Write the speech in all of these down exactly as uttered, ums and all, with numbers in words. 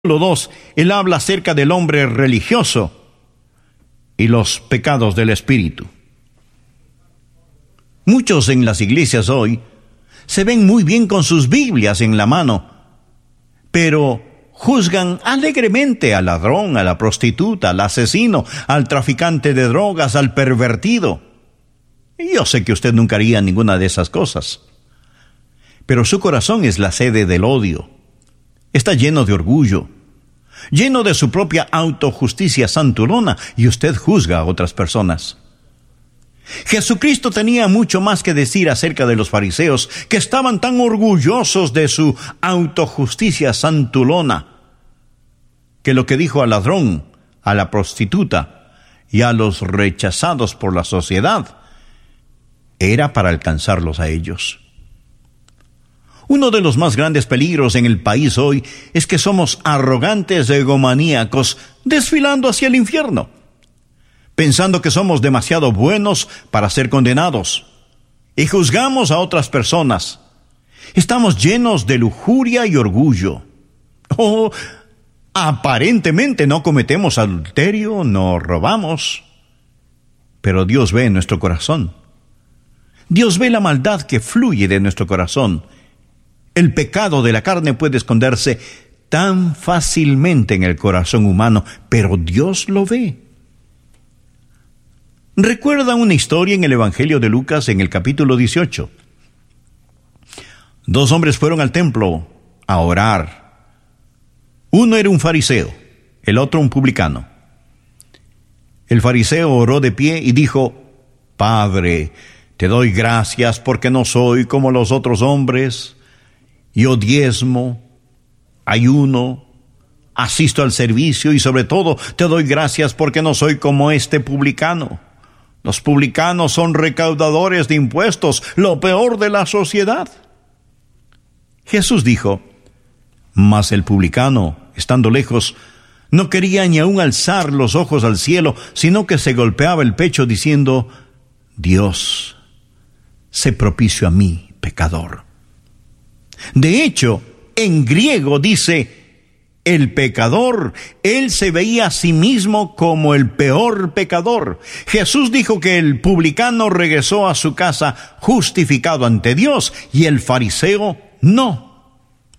dos, él habla acerca del hombre religioso y los pecados del espíritu. Muchos en las iglesias hoy se ven muy bien con sus Biblias en la mano, pero juzgan alegremente al ladrón, a la prostituta, al asesino, al traficante de drogas, al pervertido. Y yo sé que usted nunca haría ninguna de esas cosas, pero su corazón es la sede del odio. Está lleno de orgullo, lleno de su propia autojusticia santulona, y usted juzga a otras personas. Jesucristo tenía mucho más que decir acerca de los fariseos, que estaban tan orgullosos de su autojusticia santulona, que lo que dijo al ladrón, a la prostituta y a los rechazados por la sociedad era para alcanzarlos a ellos. Uno de los más grandes peligros en el país hoy es que somos arrogantes egomaníacos desfilando hacia el infierno, pensando que somos demasiado buenos para ser condenados, y juzgamos a otras personas. Estamos llenos de lujuria y orgullo. Oh, aparentemente no cometemos adulterio, no robamos, pero Dios ve nuestro corazón. Dios ve la maldad que fluye de nuestro corazón. El pecado de la carne puede esconderse tan fácilmente en el corazón humano, pero Dios lo ve. ¿Recuerda una historia en el Evangelio de Lucas en el capítulo dieciocho? Dos hombres fueron al templo a orar. Uno era un fariseo, el otro un publicano. El fariseo oró de pie y dijo: Padre, te doy gracias porque no soy como los otros hombres. Yo diezmo, ayuno, asisto al servicio y sobre todo te doy gracias porque no soy como este publicano. Los publicanos son recaudadores de impuestos, lo peor de la sociedad. Jesús dijo: mas el publicano, estando lejos, no quería ni aún alzar los ojos al cielo, sino que se golpeaba el pecho diciendo: Dios, sé propicio a mí, pecador. De hecho, en griego dice, el pecador, él se veía a sí mismo como el peor pecador. Jesús dijo que el publicano regresó a su casa justificado ante Dios y el fariseo no.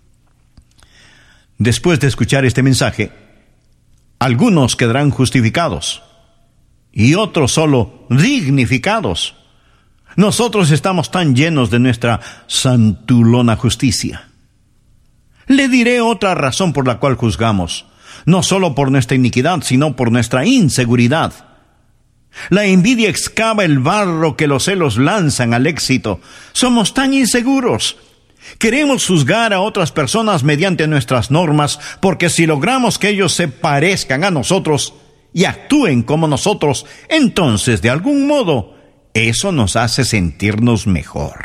Después de escuchar este mensaje, algunos quedarán justificados y otros solo dignificados. Nosotros estamos tan llenos de nuestra santulona justicia. Le diré otra razón por la cual juzgamos, no solo por nuestra iniquidad, sino por nuestra inseguridad. La envidia excava el barro que los celos lanzan al éxito. Somos tan inseguros. Queremos juzgar a otras personas mediante nuestras normas, porque si logramos que ellos se parezcan a nosotros y actúen como nosotros, entonces de algún modo eso nos hace sentirnos mejor.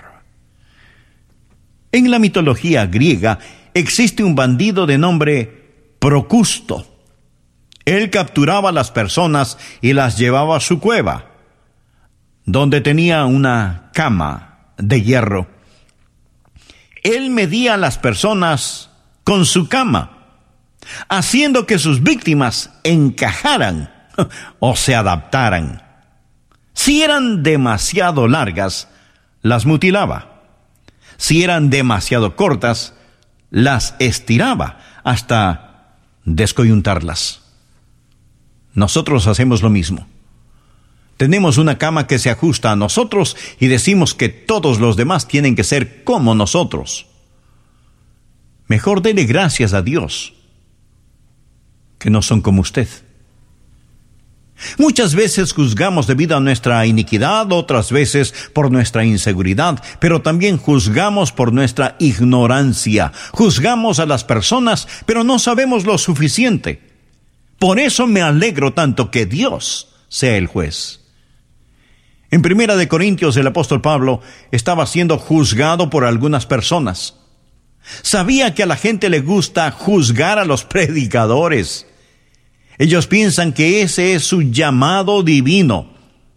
En la mitología griega existe un bandido de nombre Procusto. Él capturaba a las personas y las llevaba a su cueva, donde tenía una cama de hierro. Él medía a las personas con su cama, haciendo que sus víctimas encajaran o se adaptaran. Si eran demasiado largas, las mutilaba. Si eran demasiado cortas, las estiraba hasta descoyuntarlas. Nosotros hacemos lo mismo. Tenemos una cama que se ajusta a nosotros y decimos que todos los demás tienen que ser como nosotros. Mejor dele gracias a Dios que no son como usted. Muchas veces juzgamos debido a nuestra iniquidad, otras veces por nuestra inseguridad, pero también juzgamos por nuestra ignorancia. Juzgamos a las personas, pero no sabemos lo suficiente. Por eso me alegro tanto que Dios sea el juez. En Primera de Corintios, el apóstol Pablo estaba siendo juzgado por algunas personas. Sabía que a la gente le gusta juzgar a los predicadores. Ellos piensan que ese es su llamado divino.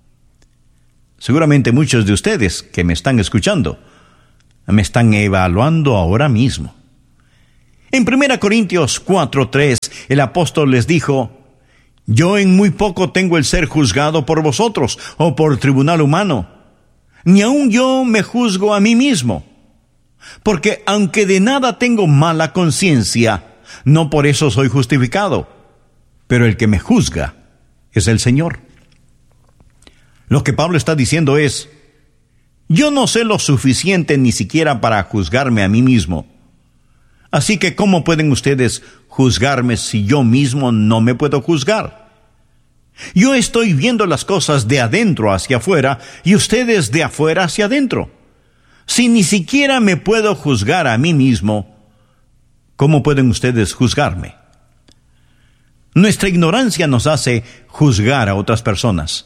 Seguramente muchos de ustedes que me están escuchando me están evaluando ahora mismo. En primera Corintios cuatro tres, el apóstol les dijo: yo en muy poco tengo el ser juzgado por vosotros o por tribunal humano. Ni aun yo me juzgo a mí mismo. Porque aunque de nada tengo mala conciencia, no por eso soy justificado. Pero el que me juzga es el Señor. Lo que Pablo está diciendo es: yo no sé lo suficiente ni siquiera para juzgarme a mí mismo. Así que ¿cómo pueden ustedes juzgarme si yo mismo no me puedo juzgar? Yo estoy viendo las cosas de adentro hacia afuera y ustedes de afuera hacia adentro. Si ni siquiera me puedo juzgar a mí mismo, ¿cómo pueden ustedes juzgarme? Nuestra ignorancia nos hace juzgar a otras personas.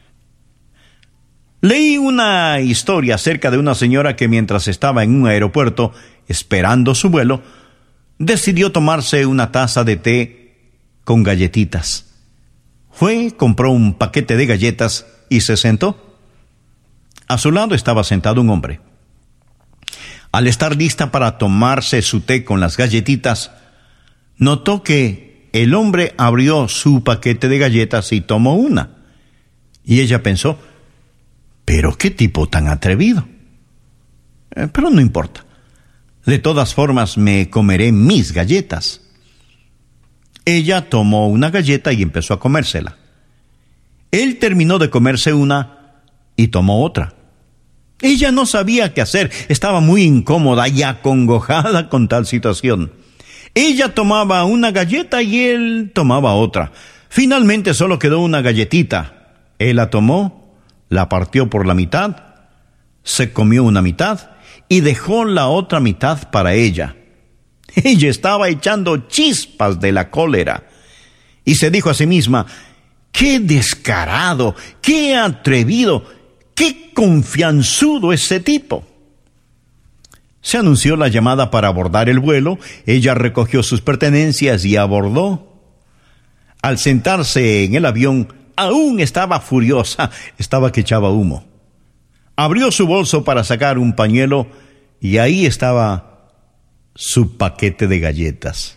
Leí una historia acerca de una señora que mientras estaba en un aeropuerto esperando su vuelo, decidió tomarse una taza de té con galletitas. Fue, compró un paquete de galletas y se sentó. A su lado estaba sentado un hombre. Al estar lista para tomarse su té con las galletitas, notó que el hombre abrió su paquete de galletas y tomó una. Y ella pensó: ¿pero qué tipo tan atrevido? Eh, pero no importa. De todas formas, me comeré mis galletas. Ella tomó una galleta y empezó a comérsela. Él terminó de comerse una y tomó otra. Ella no sabía qué hacer, estaba muy incómoda y acongojada con tal situación. Ella tomaba una galleta y él tomaba otra. Finalmente solo quedó una galletita. Él la tomó, la partió por la mitad, se comió una mitad y dejó la otra mitad para ella. Ella estaba echando chispas de la cólera y se dijo a sí misma: ¡qué descarado, qué atrevido, qué confianzudo ese tipo! Se anunció la llamada para abordar el vuelo. Ella recogió sus pertenencias y abordó. Al sentarse en el avión, aún estaba furiosa, estaba que echaba humo. Abrió su bolso para sacar un pañuelo y ahí estaba su paquete de galletas.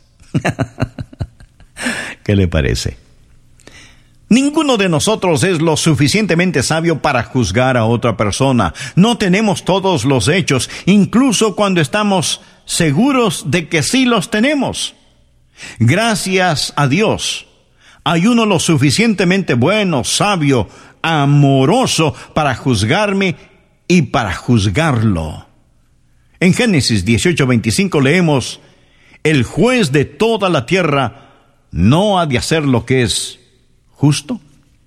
¿Qué le parece? Ninguno de nosotros es lo suficientemente sabio para juzgar a otra persona. No tenemos todos los hechos, incluso cuando estamos seguros de que sí los tenemos. Gracias a Dios, hay uno lo suficientemente bueno, sabio, amoroso para juzgarme y para juzgarlo. En Génesis dieciocho veinticinco leemos: el juez de toda la tierra no ha de hacer lo que es justo.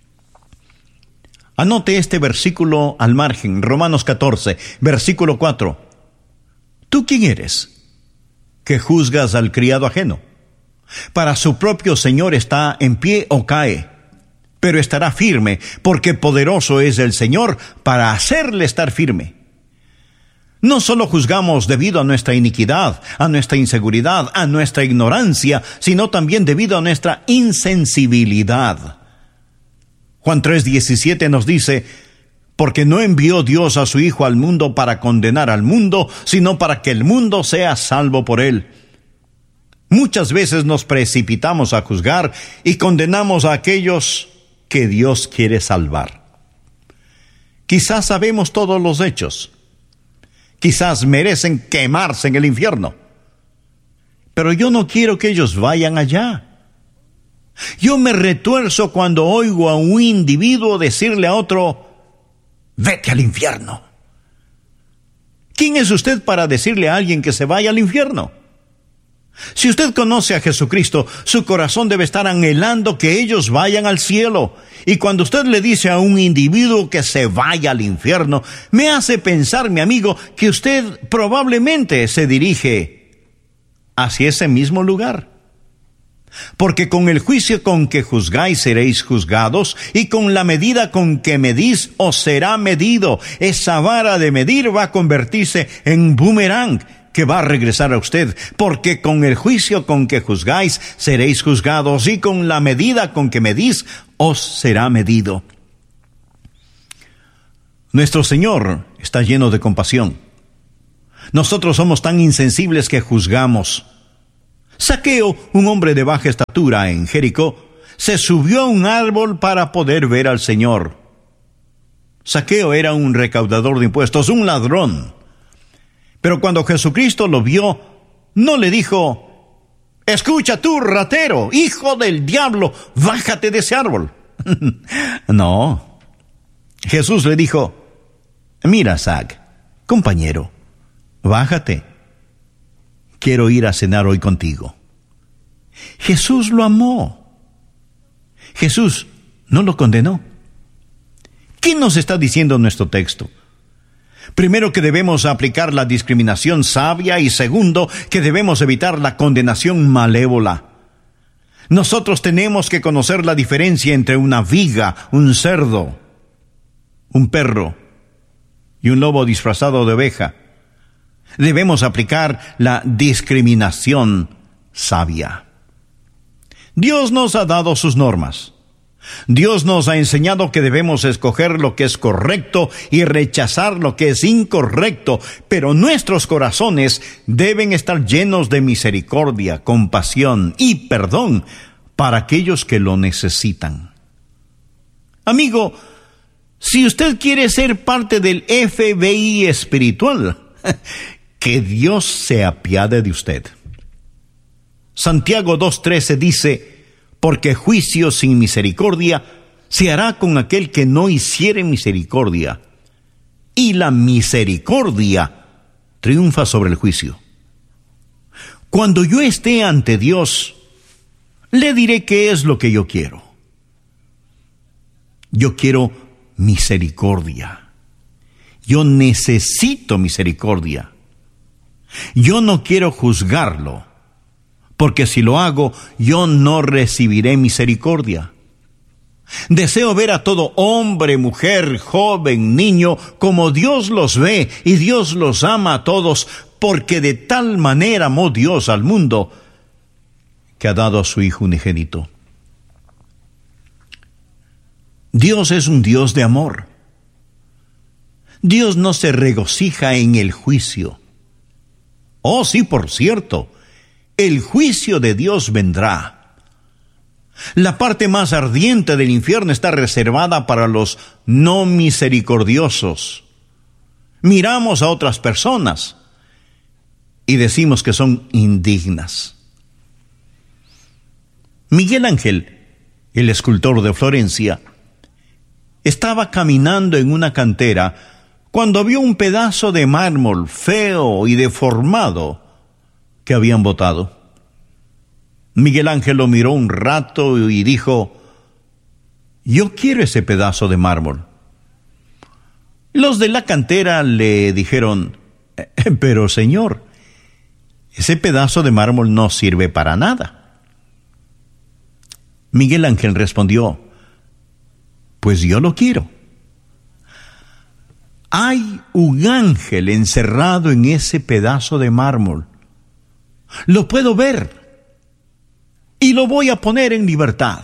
Anote este versículo al margen, Romanos catorce, versículo cuatro. ¿Tú quién eres, que juzgas al criado ajeno? Para su propio Señor está en pie o cae, pero estará firme, porque poderoso es el Señor para hacerle estar firme. No solo juzgamos debido a nuestra iniquidad, a nuestra inseguridad, a nuestra ignorancia, sino también debido a nuestra insensibilidad. Juan tres diecisiete nos dice: porque no envió Dios a su Hijo al mundo para condenar al mundo, sino para que el mundo sea salvo por él. Muchas veces nos precipitamos a juzgar y condenamos a aquellos que Dios quiere salvar. Quizás sabemos todos los hechos. Quizás merecen quemarse en el infierno. Pero yo no quiero que ellos vayan allá. Yo me retuerzo cuando oigo a un individuo decirle a otro: vete al infierno. ¿Quién es usted para decirle a alguien que se vaya al infierno? Si usted conoce a Jesucristo, su corazón debe estar anhelando que ellos vayan al cielo. Y cuando usted le dice a un individuo que se vaya al infierno, me hace pensar, mi amigo, que usted probablemente se dirige hacia ese mismo lugar. Porque con el juicio con que juzgáis seréis juzgados, y con la medida con que medís os será medido. Esa vara de medir va a convertirse en boomerang, que va a regresar a usted, porque con el juicio con que juzgáis seréis juzgados, y con la medida con que medís os será medido. Nuestro Señor está lleno de compasión. Nosotros somos tan insensibles que juzgamos. Zaqueo, un hombre de baja estatura en Jericó, se subió a un árbol para poder ver al Señor. Zaqueo era un recaudador de impuestos, un ladrón. Pero cuando Jesucristo lo vio, no le dijo: escucha tú, ratero, hijo del diablo, bájate de ese árbol. No. Jesús le dijo: mira, Zac, compañero, bájate. Quiero ir a cenar hoy contigo. Jesús lo amó. Jesús no lo condenó. ¿Qué nos está diciendo nuestro texto? Primero, que debemos aplicar la discriminación sabia, y segundo, que debemos evitar la condenación malévola. Nosotros tenemos que conocer la diferencia entre una viga, un cerdo, un perro y un lobo disfrazado de oveja. Debemos aplicar la discriminación sabia. Dios nos ha dado sus normas. Dios nos ha enseñado que debemos escoger lo que es correcto y rechazar lo que es incorrecto, pero nuestros corazones deben estar llenos de misericordia, compasión y perdón para aquellos que lo necesitan. Amigo, si usted quiere ser parte del F B I espiritual, que Dios se apiade de usted. Santiago dos trece dice: porque juicio sin misericordia se hará con aquel que no hiciere misericordia, y la misericordia triunfa sobre el juicio. Cuando yo esté ante Dios, le diré qué es lo que yo quiero. Yo quiero misericordia. Yo necesito misericordia. Yo no quiero juzgarlo, porque si lo hago, yo no recibiré misericordia. Deseo ver a todo hombre, mujer, joven, niño, como Dios los ve, y Dios los ama a todos, porque de tal manera amó Dios al mundo, que ha dado a su Hijo unigénito. Dios es un Dios de amor. Dios no se regocija en el juicio. Oh, sí, por cierto, el juicio de Dios vendrá. La parte más ardiente del infierno está reservada para los no misericordiosos. Miramos a otras personas y decimos que son indignas. Miguel Ángel, el escultor de Florencia, estaba caminando en una cantera cuando vio un pedazo de mármol feo y deformado que habían botado. Miguel Ángel lo miró un rato y dijo: yo quiero ese pedazo de mármol. Los de la cantera le dijeron: pero señor, ese pedazo de mármol no sirve para nada. Miguel Ángel respondió: pues yo lo quiero. Hay un ángel encerrado en ese pedazo de mármol. Lo puedo ver y lo voy a poner en libertad.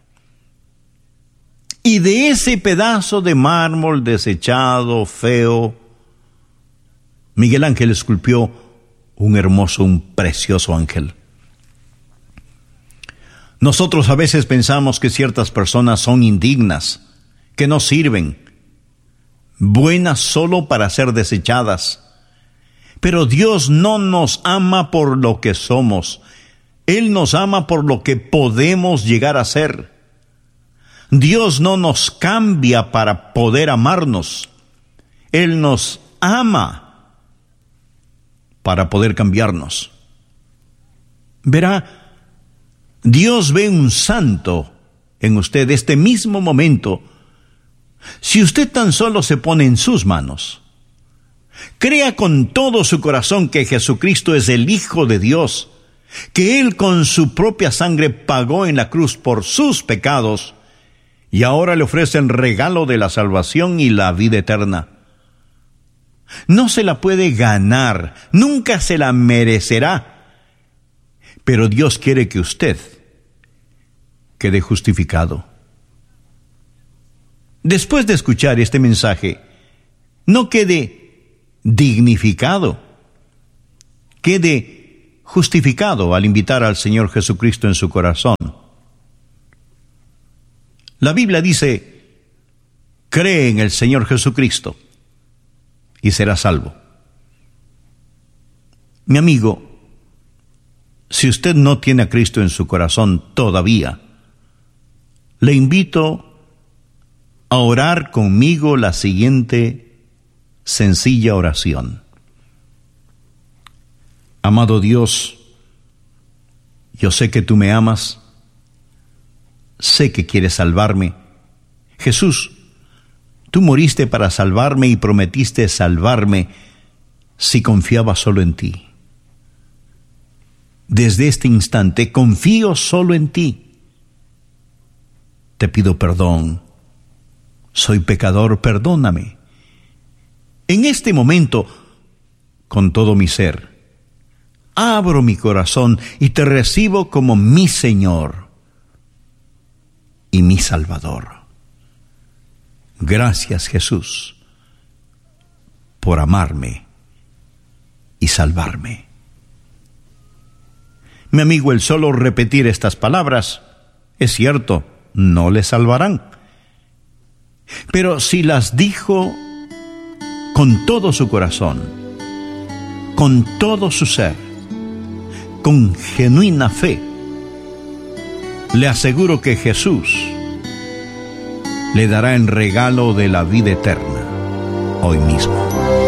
Y de ese pedazo de mármol desechado, feo, Miguel Ángel esculpió un hermoso, un precioso ángel. Nosotros a veces pensamos que ciertas personas son indignas, que no sirven, buenas solo para ser desechadas. Pero Dios no nos ama por lo que somos. Él nos ama por lo que podemos llegar a ser. Dios no nos cambia para poder amarnos. Él nos ama para poder cambiarnos. Verá, Dios ve un santo en usted este mismo momento. Si usted tan solo se pone en sus manos, crea con todo su corazón que Jesucristo es el Hijo de Dios, que Él con su propia sangre pagó en la cruz por sus pecados y ahora le ofrece el regalo de la salvación y la vida eterna. No se la puede ganar, nunca se la merecerá, pero Dios quiere que usted quede justificado. Después de escuchar este mensaje, no quede dignificado, quede justificado al invitar al Señor Jesucristo en su corazón. La Biblia dice: cree en el Señor Jesucristo y serás salvo. Mi amigo, si usted no tiene a Cristo en su corazón todavía, le invito a orar conmigo la siguiente sencilla oración. Amado Dios, yo sé que tú me amas, sé que quieres salvarme. Jesús, tú moriste para salvarme y prometiste salvarme si confiaba solo en ti. Desde este instante confío solo en ti. Te pido perdón. Soy pecador, perdóname. En este momento, con todo mi ser, abro mi corazón y te recibo como mi Señor y mi Salvador. Gracias, Jesús, por amarme y salvarme. Mi amigo, el solo repetir estas palabras, es cierto, no le salvarán. Pero si las dijo con todo su corazón, con todo su ser, con genuina fe, le aseguro que Jesús le dará en regalo de la vida eterna hoy mismo.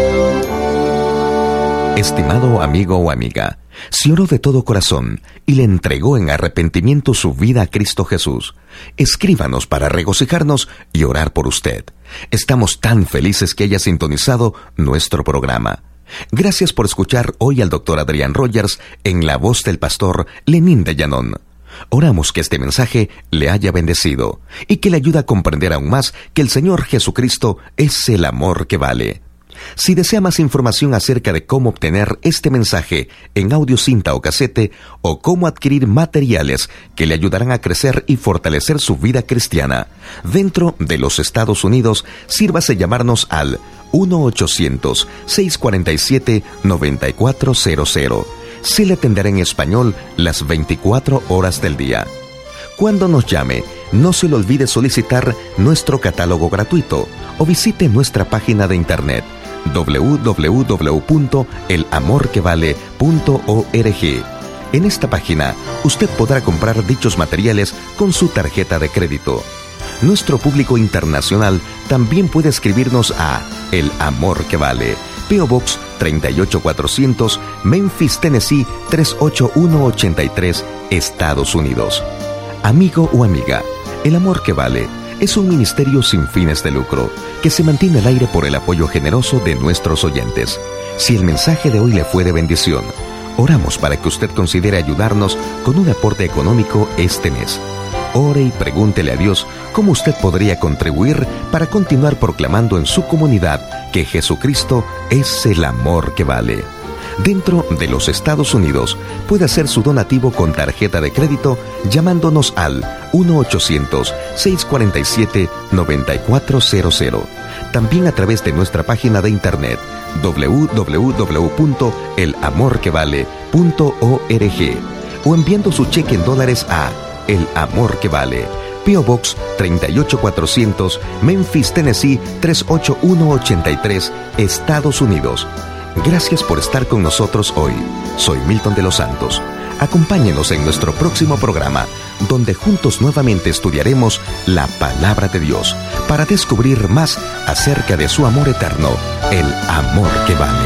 Estimado amigo o amiga, si oró de todo corazón y le entregó en arrepentimiento su vida a Cristo Jesús, escríbanos para regocijarnos y orar por usted. Estamos tan felices que haya sintonizado nuestro programa. Gracias por escuchar hoy al doctor Adrián Rogers en la voz del pastor Lenín de Llanón. Oramos que este mensaje le haya bendecido y que le ayude a comprender aún más que el Señor Jesucristo es el amor que vale. Si desea más información acerca de cómo obtener este mensaje en audio, cinta o casete, o cómo adquirir materiales que le ayudarán a crecer y fortalecer su vida cristiana dentro de los Estados Unidos, sírvase llamarnos al uno ochocientos, seiscientos cuarenta y siete, noventa y cuatro cero cero. Se le atenderá en español las veinticuatro horas del día. Cuando nos llame, no se le olvide solicitar nuestro catálogo gratuito o visite nuestra página de internet doble u doble u doble u punto el amor que vale punto org. En esta página, usted podrá comprar dichos materiales con su tarjeta de crédito. Nuestro público internacional también puede escribirnos a El Amor que Vale, P O Box treinta y ocho cuatrocientos, Memphis, Tennessee tres ocho uno ocho tres, Estados Unidos. Amigo o amiga, El Amor que Vale es un ministerio sin fines de lucro que se mantiene al aire por el apoyo generoso de nuestros oyentes. Si el mensaje de hoy le fue de bendición, oramos para que usted considere ayudarnos con un aporte económico este mes. Ore y pregúntele a Dios cómo usted podría contribuir para continuar proclamando en su comunidad que Jesucristo es el amor que vale. Dentro de los Estados Unidos, puede hacer su donativo con tarjeta de crédito llamándonos al uno ochocientos, seiscientos cuarenta y siete, noventa y cuatro cero cero. También a través de nuestra página de internet doble u doble u doble u punto el amor que vale punto org o enviando su cheque en dólares a El Amor que Vale, P O Box treinta y ocho cuatrocientos, Memphis, Tennessee tres ocho uno ocho tres, Estados Unidos. Gracias por estar con nosotros hoy. Soy Milton de los Santos. Acompáñenos en nuestro próximo programa, donde juntos nuevamente estudiaremos la Palabra de Dios para descubrir más acerca de su amor eterno, el amor que vale.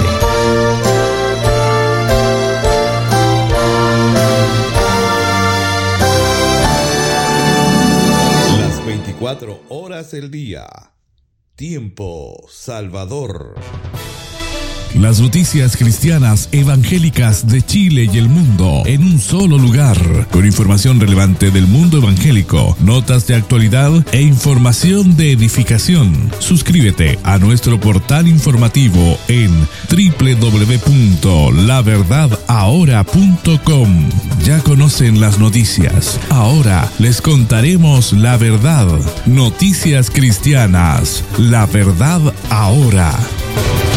Las veinticuatro horas del día. Tiempo Salvador. Las noticias cristianas evangélicas de Chile y el mundo en un solo lugar, con información relevante del mundo evangélico, notas de actualidad e información de edificación. Suscríbete a nuestro portal informativo en doble u doble u doble u punto la verdad ahora punto com. Ya conocen las noticias. Ahora les contaremos la verdad. Noticias cristianas. La verdad ahora.